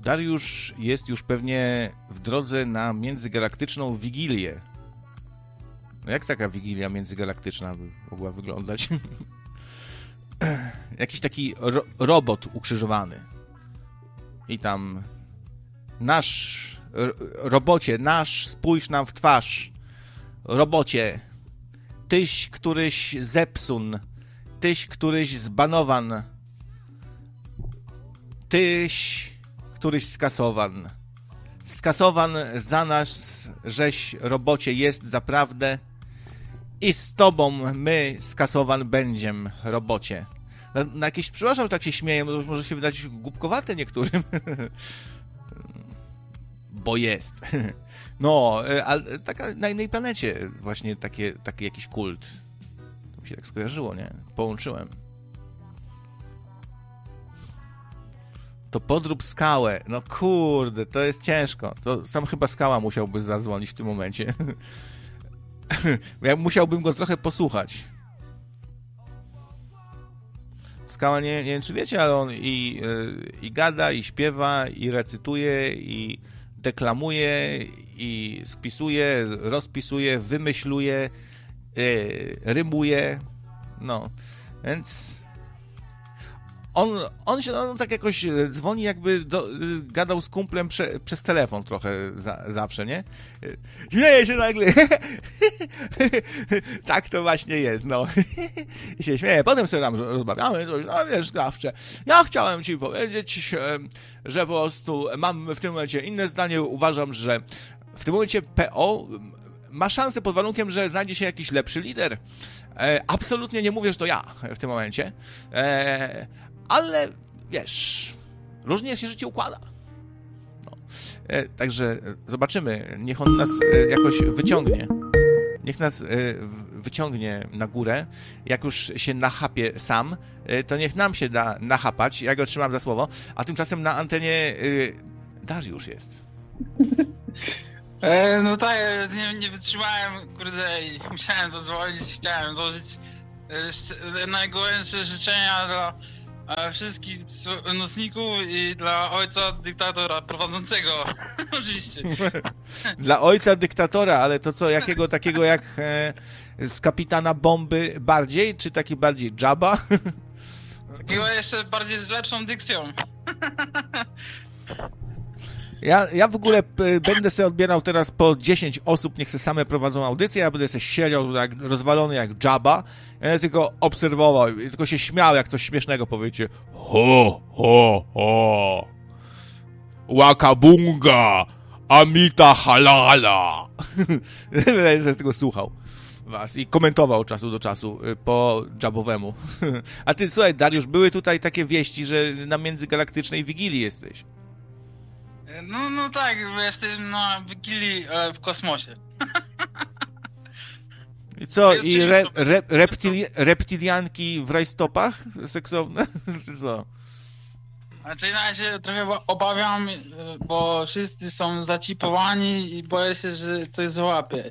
Dariusz jest już pewnie w drodze na międzygalaktyczną wigilię. No jak taka wigilia międzygalaktyczna by mogła wyglądać? Jakiś taki robot ukrzyżowany. I tam robocie, spójrz nam w twarz. Robocie, tyś któryś zepsun, tyś któryś zbanowan, tyś któryś skasowan. Skasowan za nas, żeś robocie jest zaprawdę i z tobą my skasowan będziem, robocie. Na jakieś, przepraszam, że tak się śmieję, może się wydać głupkowate niektórym. Bo jest. No, ale taka na innej planecie właśnie taki jakiś kult. To mi się tak skojarzyło, nie? Połączyłem. To podrób skałę. No kurde, to jest ciężko. To sam chyba Skała musiałby zadzwonić w tym momencie. Ja musiałbym go trochę posłuchać. Skała, nie wiem czy wiecie, ale on i gada, i śpiewa, i recytuje, i deklamuje, i spisuje, rozpisuje, wymyśluje, rymuje. No, więc on się tak jakoś dzwoni, jakby gadał z kumplem przez telefon trochę zawsze, nie? Śmieje się nagle. Tak to właśnie jest, no. I się śmieje. Potem sobie tam rozmawiamy, coś, no wiesz, Krawcze, ja chciałem ci powiedzieć, że po prostu mam w tym momencie inne zdanie. Uważam, że w tym momencie PO ma szansę pod warunkiem, że znajdzie się jakiś lepszy lider. Absolutnie nie mówię, że to ja w tym momencie. Ale wiesz, różnie się życie układa. No. Także zobaczymy. Niech on nas jakoś wyciągnie. Niech nas wyciągnie na górę. Jak już się nachapie sam, to niech nam się da nachapać. Ja go trzymam za słowo. A tymczasem na antenie Dariusz jest. No tak, nie wytrzymałem, kurde, i musiałem zadzwonić. Chciałem złożyć najgorętsze życzenia dla wszystkich nocników i dla ojca dyktatora prowadzącego. Oczywiście. Dla ojca dyktatora, ale to co, jakiego takiego jak z kapitana bomby bardziej, czy taki bardziej Jabba? Takiego jeszcze bardziej z lepszą dykcją. Ja w ogóle będę sobie odbierał teraz po 10 osób, niech se same prowadzą audycję, ja będę sobie siedział tak rozwalony jak Jabba, ja tylko obserwował, tylko się śmiał, jak coś śmiesznego powiecie. Ho, ho, ho. Wakabunga, amita halala. Będę sobie tego słuchał was i komentował od czasu do czasu po Jabowemu. A ty, słuchaj, Dariusz, były tutaj takie wieści, że na międzygalaktycznej wigilii jesteś. No tak, bo jestem na wigilii w kosmosie. I co? I reptilianki w rajstopach seksowne? Czy co? Znaczy ja się trochę obawiam, bo wszyscy są zaczipowani i boję się, że coś złapie.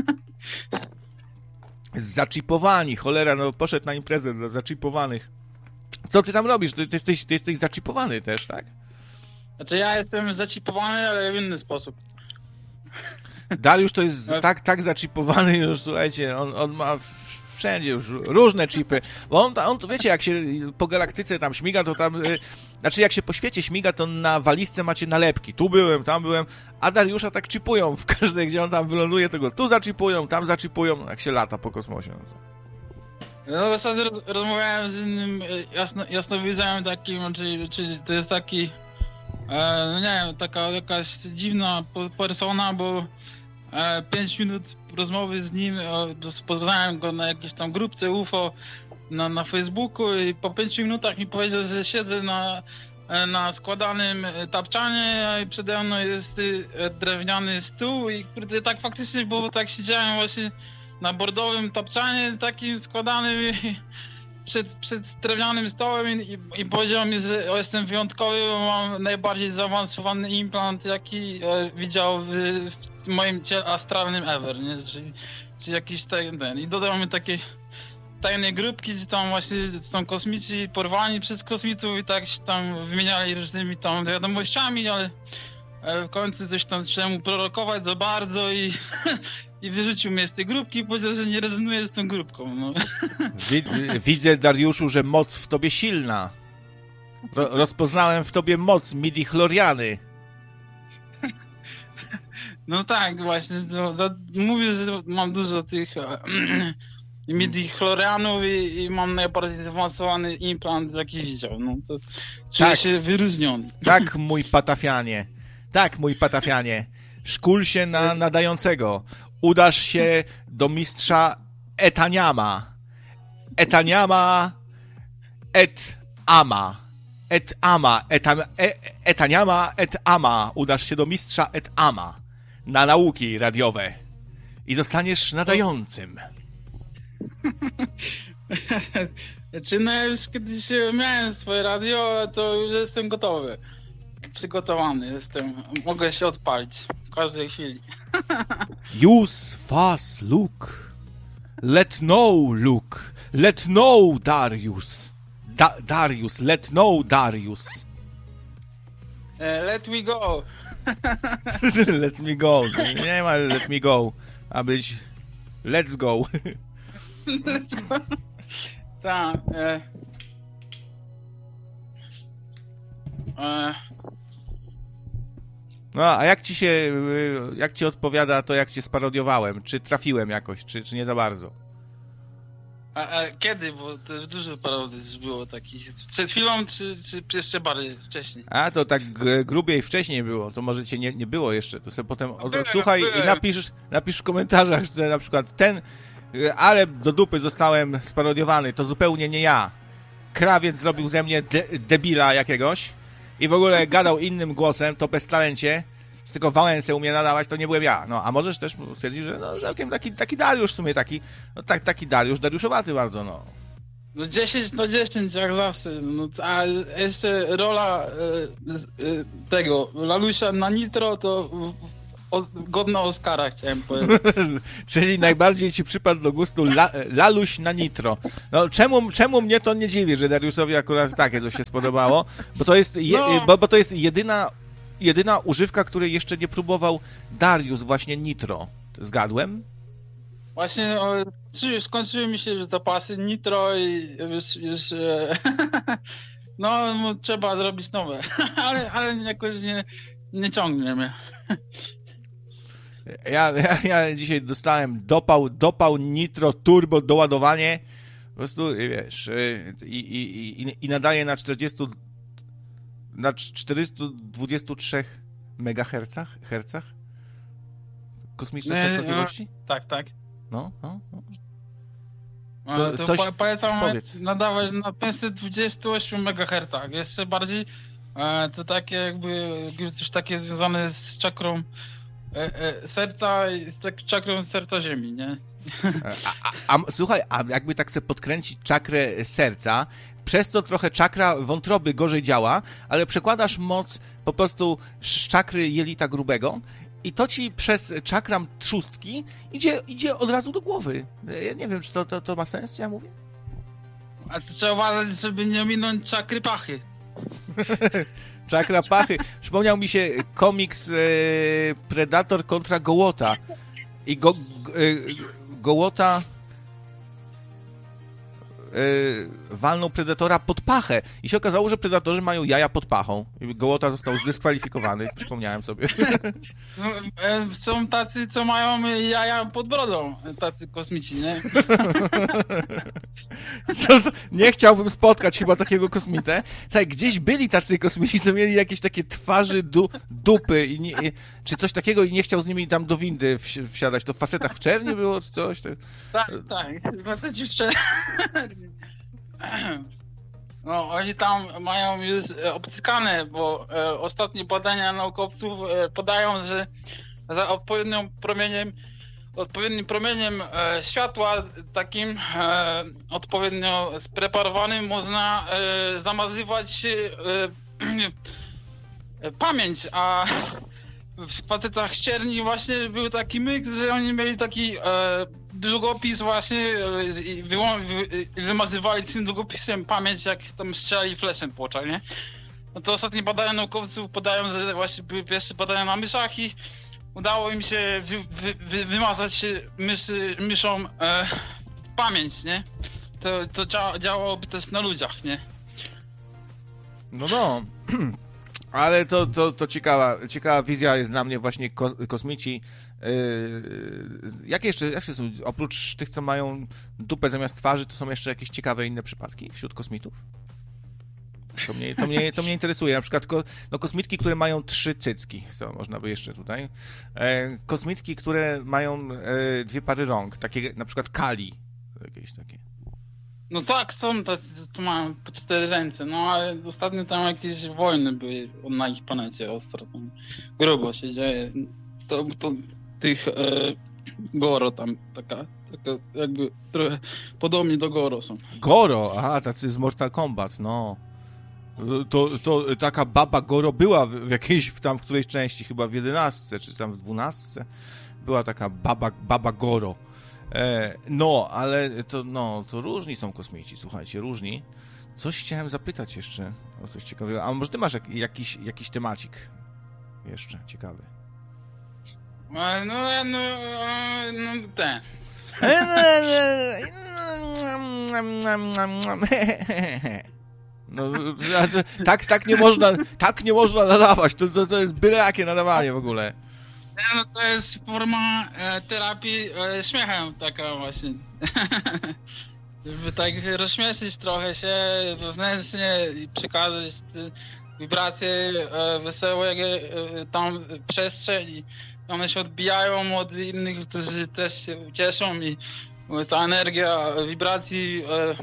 Zaczipowani, cholera, no poszedł na imprezę dla zaczipowanych. Co ty tam robisz? Ty jesteś zaczipowany też, tak? Znaczy ja jestem zaczipowany, ale w inny sposób. Dariusz to jest tak zaczipowany już, słuchajcie, on ma wszędzie już różne chipy, bo on to wiecie, jak się po galaktyce tam śmiga, to tam, znaczy jak się po świecie śmiga, to na walizce macie nalepki, tu byłem, tam byłem, a Dariusza tak chipują w każdej, gdzie on tam wyląduje, tego tu zaczipują, tam zaczipują, jak się lata po kosmosie. No ostatnio rozmawiałem z innym jasnowidzem takim, czyli to jest taki, no nie wiem, taka jakaś dziwna persona, bo 5 minut rozmowy z nim, poznałem go na jakiejś tam grupce UFO na Facebooku i po 5 minutach mi powiedział, że siedzę na składanym tapczanie, a przede mną jest drewniany stół i kurde, tak faktycznie, bo tak siedziałem właśnie na bordowym tapczanie takim składanym przed drewnianym stołem i powiedział mi, że jestem wyjątkowy, bo mam najbardziej zaawansowany implant, jaki widział w moim ciele astralnym ever, nie? Czyli jakiś ten. I dodał mi tajne grupki, gdzie tam właśnie są kosmici porwani przez kosmitów i tak się tam wymieniali różnymi tam wiadomościami, ale w końcu coś tam zacząłem mu prorokować za bardzo i i wyrzucił mnie z tej grupki i powiedział, że nie rezonuje z tą grupką. No. Widzę, Dariuszu, że moc w tobie silna. Rozpoznałem w tobie moc midi-chloriany. No tak, właśnie. Mówię, że mam dużo tych midi-chlorianów i mam najbardziej zaawansowany implant, jaki widział. No to czuję się wyróżniony. Tak, mój patafianie. Tak, mój patafianie. Szkól się na nadającego. Udasz się do mistrza Etaniama. Etaniama et ama. Et ama. Etaniama et ama. Udasz się do mistrza et ama. Na nauki radiowe. I zostaniesz nadającym. Czy no już kiedyś miałem swoje radio, to już jestem gotowy. Przygotowany jestem. Mogę się odpalić w każdej chwili. Use fast look. Let no look. Let no Darius. Darius. Let no Darius. Let me go. Let me go. Nie ma let me go. A być let's go. Let's go. Tak. No, a jak ci odpowiada to, jak cię sparodiowałem? Czy trafiłem jakoś, czy nie za bardzo? A kiedy? Bo to już dużo parodii było takich. Przed chwilą, czy jeszcze bardziej wcześniej? A, to tak grubiej wcześniej było. To może cię nie było jeszcze. To sobie potem słuchaj i napisz w komentarzach, że na przykład ale do dupy zostałem sparodiowany. To zupełnie nie ja. Krawiec zrobił ze mnie debila jakiegoś i w ogóle gadał innym głosem, to bez talencie. Z tylko Wałęsę umie nadawać, to nie byłem ja. No, a możesz też stwierdzić, że no, całkiem taki Dariusz w sumie, taki Dariuszowaty bardzo, no. No 10 na 10, jak zawsze. No, a jeszcze rola tego Lalusia na Nitro to godna Oscara, chciałem powiedzieć. Czyli najbardziej ci przypadł do gustu Laluś na Nitro. No, czemu mnie to nie dziwi, że Dariuszowi akurat takie coś się spodobało? Bo to jest, bo to jest jedyna używka, której jeszcze nie próbował Dariusz, właśnie Nitro. Zgadłem? Właśnie skończyły mi się już zapasy Nitro i już no trzeba zrobić nowe, ale jakoś nie ciągnie mnie. Ja dzisiaj dostałem dopał Nitro Turbo doładowanie, po prostu wiesz, i nadaje na 423 MHz? Kosmiczne częstotliwości? Tak. No. Polecam nadawać na 528 MHz. Jeszcze bardziej to takie jakby coś takie związane z czakrą serca i z czakrą serca ziemi, nie? Słuchaj, a jakby tak sobie podkręcić czakrę serca, przez co trochę czakra wątroby gorzej działa, ale przekładasz moc po prostu z czakry jelita grubego i to ci przez czakram trzustki idzie od razu do głowy. Ja nie wiem, czy to ma sens, co ja mówię? Ale to trzeba uważać, żeby nie ominąć czakry pachy. Czakra pachy. Przypomniał mi się komiks Predator kontra Gołota. I Gołota walnął Predatora pod pachę. I się okazało, że Predatorzy mają jaja pod pachą. I Gołota został zdyskwalifikowany. Przypomniałem sobie. No, są tacy, co mają jaja pod brodą. Tacy kosmici, nie? Nie chciałbym spotkać chyba takiego kosmitę. Słuchaj, gdzieś byli tacy kosmici, co mieli jakieś takie twarzy dupy czy coś takiego i nie chciał z nimi tam do windy wsiadać. To w Facetach w czerni było, czy coś? Tak. Faceci w czerni. No, oni tam mają już obcykane, bo ostatnie badania naukowców podają, że za odpowiednim promieniem światła, takim odpowiednio spreparowanym, można zamazywać pamięć, a w Facetach z czerni właśnie był taki myk, że oni mieli taki długopis właśnie i wymazywali tym długopisem pamięć, jak tam strzelali fleszem po oczach, nie? No to ostatnie badania naukowców podają, że właśnie były pierwsze badania na myszach i udało im się wymazać myszom pamięć, nie? To działałoby też na ludziach, nie? No. Ale to ciekawa wizja jest dla mnie właśnie kosmici. Jakie są, oprócz tych, co mają dupę zamiast twarzy, to są jeszcze jakieś ciekawe inne przypadki wśród kosmitów? To mnie interesuje. Na przykład kosmitki, które mają 3 cycki, co można by jeszcze tutaj. Kosmitki, które mają 2 pary rąk, takie na przykład Kali. Jakieś takie. No tak, są tacy, co mają po 4 ręce, no ale ostatnio tam jakieś wojny były na ich planecie ostro, tam grubo się dzieje. To tych Goro tam, taka jakby trochę podobnie do Goro są. Goro, aha, tacy z Mortal Kombat, no. To taka baba Goro była w jakiejś, tam w którejś części, chyba w 11, czy tam w 12, była taka baba Goro. No, ale to różni są kosmici, słuchajcie, różni. Coś chciałem zapytać jeszcze o coś ciekawego. A może ty masz jakiś temacik jeszcze ciekawy? Ten. No, tak nie można nadawać, to jest byle jakie nadawanie w ogóle. No to jest forma terapii śmiechem taka właśnie. Żeby tak rozśmieszyć trochę się wewnętrznie i przekazać wibracje wesołe tam przestrzeni. One się odbijają od innych, którzy też się cieszą i ta energia wibracji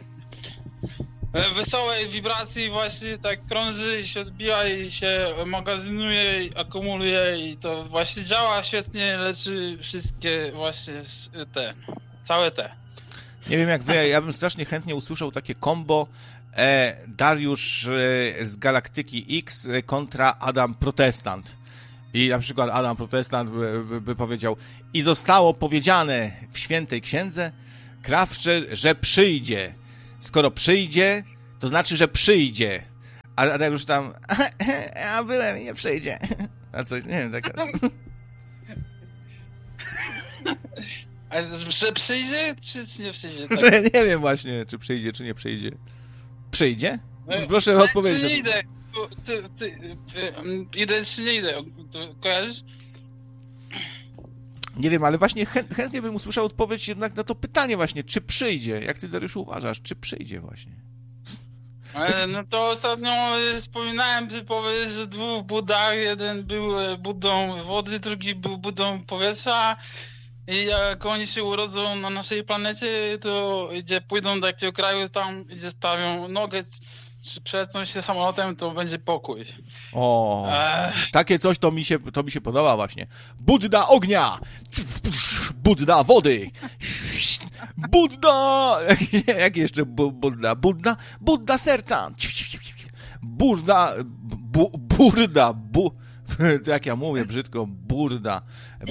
wesołej wibracji właśnie tak krąży i się odbija i się magazynuje i akumuluje i to właśnie działa świetnie, leczy wszystkie właśnie całe te. Nie wiem jak wy, ja bym strasznie chętnie usłyszał takie combo Dariusz z Galaktyki X kontra Adam Protestant. I na przykład Adam Protestant by powiedział: i zostało powiedziane w świętej księdze Krawcze, że przyjdzie. Skoro przyjdzie, to znaczy, że przyjdzie. A Dariusz tam, a byłem i nie przyjdzie. A coś, nie wiem, taka... A że przyjdzie, czy nie przyjdzie? Tak? Nie wiem właśnie, czy przyjdzie, czy nie przyjdzie. Przyjdzie? Proszę odpowiedzieć. Czy nie idę? Idę, czy nie idę? Kojarzysz? Nie wiem, ale właśnie chętnie bym usłyszał odpowiedź jednak na to pytanie właśnie, czy przyjdzie? Jak ty, Dariuszu, uważasz, czy przyjdzie właśnie? No to ostatnio wspominałem przypowieść, że 2 Buddach, jeden był Buddą wody, drugi był Buddą powietrza i jak oni się urodzą na naszej planecie, to gdzie pójdą do takiego kraju, tam gdzie stawią nogę, czy przelecą się samolotem, to będzie pokój. O, takie coś to mi się podoba właśnie. Budda ognia! Budda wody! Budda! Jak jeszcze Budda? Budda serca! Burda! Jak ja mówię brzydko, Budda.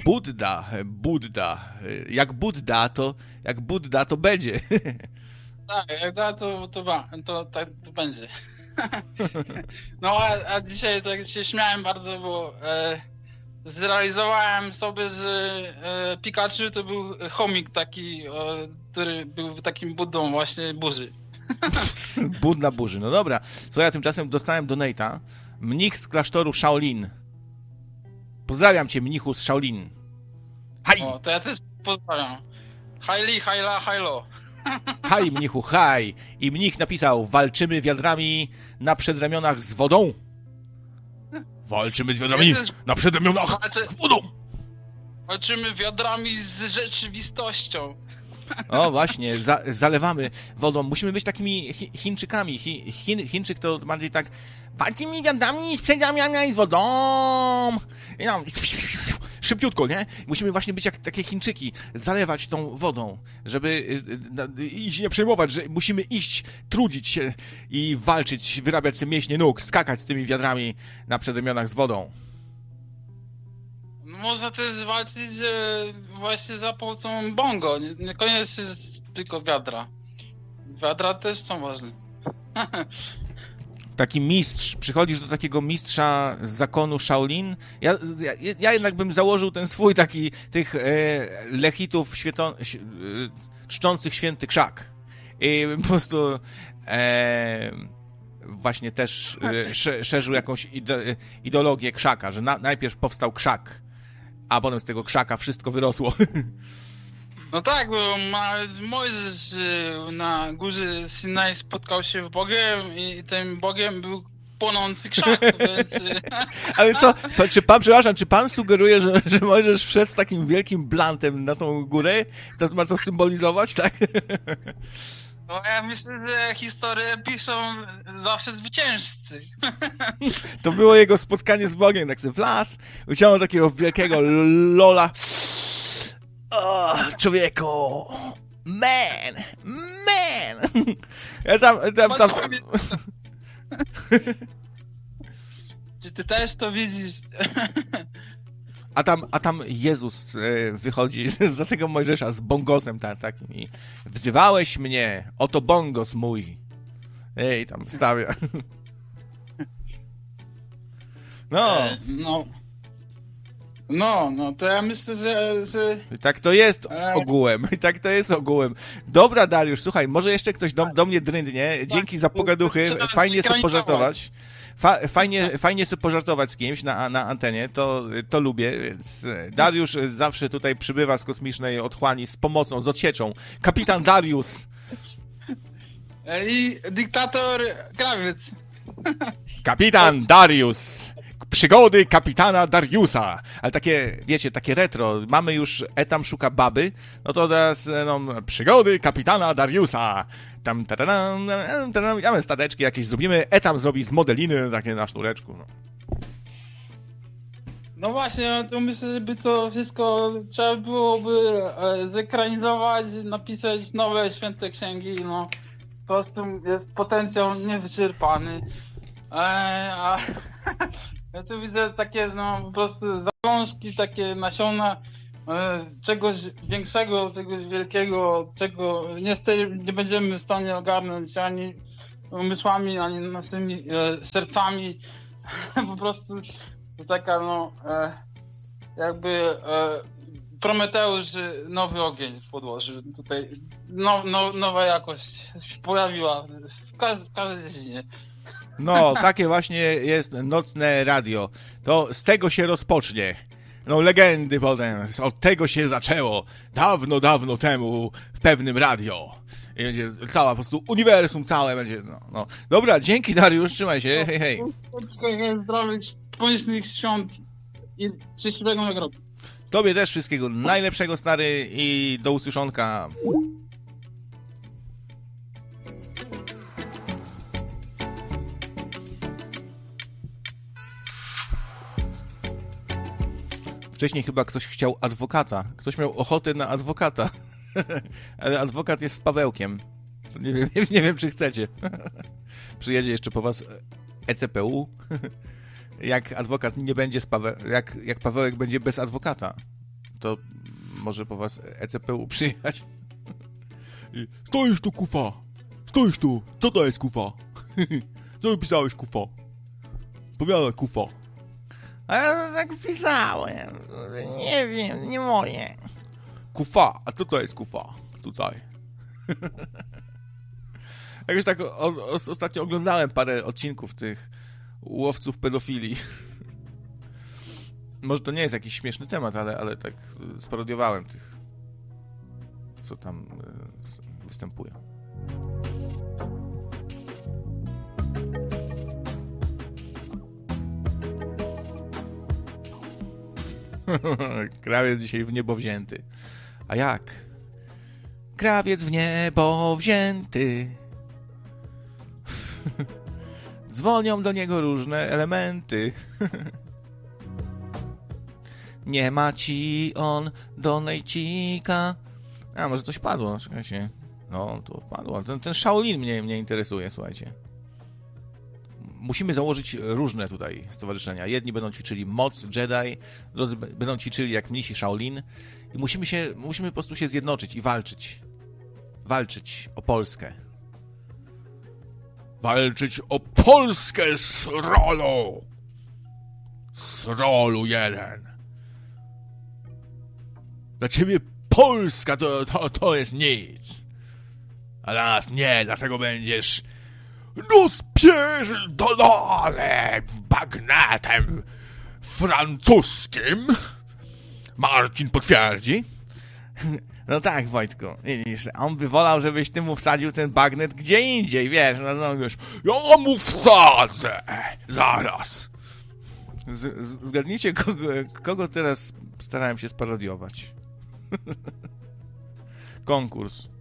Jak Budda to będzie. Tak, jak da, to będzie. No, a dzisiaj tak się śmiałem bardzo, bo zrealizowałem sobie, że Pikachu to był chomik taki, który był takim Buddą właśnie burzy. Budda burzy, no dobra. Co ja tymczasem dostałem donate'a. Mnich z klasztoru Shaolin. Pozdrawiam cię, mnichu z Shaolin. Haj! O, to ja też pozdrawiam. Hajli, hajla, hajlo. Haj, mnichu, haj! I mnich napisał: walczymy wiadrami na przedramionach z wodą. Walczymy z wiadrami na przedramionach z wodą. Walczymy wiadrami z rzeczywistością. O, właśnie, zalewamy wodą. Musimy być takimi Chińczykami. Chińczyk to bardziej tak: walczymy wiadrami z przedramioniach z wodą. I no, szybciutko, nie? Musimy właśnie być jak takie Chińczyki, zalewać tą wodą, żeby iść, nie przejmować, że musimy iść, trudzić się i walczyć, wyrabiać sobie mięśnie nóg, skakać z tymi wiadrami na przedramionach z wodą. No można też walczyć właśnie za pomocą bongo, niekoniecznie tylko wiadra. Wiadra też są ważne. Taki mistrz, przychodzisz do takiego mistrza z zakonu Shaolin. Ja jednak bym założył ten swój taki, tych lechitów czczących święty krzak. I po prostu właśnie też szerzył jakąś ideologię krzaka, że najpierw powstał krzak, a potem z tego krzaka wszystko wyrosło. No tak, bo Mojżesz na górze Synaj spotkał się z Bogiem i tym Bogiem był płonący krzak, więc... Ale co, czy pan sugeruje, że Mojżesz wszedł z takim wielkim blantem na tą górę? To ma to symbolizować, tak? No ja myślę, że historię piszą zawsze zwycięzcy. To było jego spotkanie z Bogiem, tak sobie wlazł, wyciągnął takiego wielkiego lola. O, człowieku! Man! Ja tam. Czy ty też to widzisz? A tam Jezus wychodzi za tego Mojżesza z bongosem takim i wzywałeś mnie, oto bongos mój. I tam stawia. No, to ja myślę, że... I tak to jest ogółem. Dobra, Dariusz, słuchaj, może jeszcze ktoś do mnie dryndnie. Dzięki za pogaduchy. Fajnie sobie pożartować. Fajnie sobie pożartować z kimś na antenie, to lubię, więc Dariusz zawsze tutaj przybywa z kosmicznej otchłani z pomocą, z odsieczą. Kapitan Darius! I dyktator Krawiec. Kapitan Darius! Przygody kapitana Dariusa. Ale takie, wiecie, takie retro. Mamy już Etam szuka baby, no to teraz przygody kapitana Dariusa. Tam, mamy stateczki jakieś zrobimy. Etam zrobi z modeliny takie na sznureczku. No właśnie, to myślę, żeby to wszystko trzeba byłoby zekranizować, napisać nowe święte księgi, no. Po prostu jest potencjał niewyczerpany. A ja tu widzę takie, po prostu zalążki, takie nasiona czegoś większego, czegoś wielkiego, czego niestety nie będziemy w stanie ogarnąć ani umysłami, ani naszymi sercami. Po prostu to taka, jakby Prometeusz nowy ogień podłożył. Tutaj nowa jakość się pojawiła w każdej dziedzinie. No, takie właśnie jest nocne radio. To z tego się rozpocznie. Legendy potem. Od tego się zaczęło. Dawno temu w pewnym radio. I będzie cała po prostu uniwersum całe będzie. Dobra, dzięki Dariusz, trzymaj się. Hej. Zdrowych, pomyślnych świąt i szczęśliwego nowego roku. Tobie też wszystkiego najlepszego, stary, i do usłyszonka. Wcześniej chyba ktoś chciał adwokata. Ktoś miał ochotę na adwokata. Ale adwokat jest z Pawełkiem. Nie wiem, czy chcecie. Przyjedzie jeszcze po was ECPU. Jak adwokat nie będzie z jak Pawełek będzie bez adwokata, to może po was ECPU przyjechać. Stoisz tu, kufa! Stoisz tu! Co to jest, kufa? Co wypisałeś, kufa? Powiadaj, kufa. A ja tak pisałem. Nie wiem, nie moje. Kufa, a co to jest kufa? Tutaj. Jakoś tak ostatnio oglądałem parę odcinków tych łowców pedofilii. Może to nie jest jakiś śmieszny temat, ale tak sparodiowałem tych, co tam występują. Krawiec dzisiaj w niebo wzięty. A jak? Krawiec w niebo wzięty. Dzwonią do niego różne elementy. Nie ma ci on donejcika. A może coś padło, czekajcie. No, to wpadło. Ten Shaolin mnie interesuje, słuchajcie. musimy założyć różne tutaj stowarzyszenia. Jedni będą ćwiczyli moc Jedi, drudzy będą ćwiczyli jak mnisi Shaolin i musimy po prostu się zjednoczyć i walczyć. Walczyć o Polskę. Walczyć o Polskę, Srolu! Srolu jeden. Dla ciebie Polska to jest nic. A dla nas nie, dlatego będziesz rozpierdolony bagnetem francuskim. Marcin potwierdzi. No tak, Wojtku, widzisz, on by wolał, żebyś ty mu wsadził ten bagnet gdzie indziej, wiesz, no wiesz, ja mu wsadzę, zaraz. Zgadnijcie, kogo teraz starałem się sparodiować. Konkurs.